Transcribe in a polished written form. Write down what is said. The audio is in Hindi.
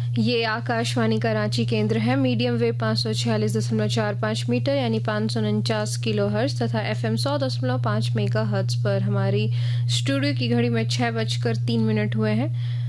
ये आकाशवाणी का रांची केंद्र है। मीडियम वेव 546.45 मीटर यानी 549 किलो हर्ट्ज तथा FM 100.5 मेगा हर्ट्ज पर हमारी स्टूडियो की घड़ी में 6:03 हुए हैं।